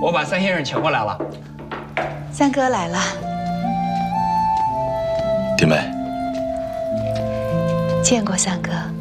我把三先生请过来了。 三哥来了， 弟妹， 见过三哥。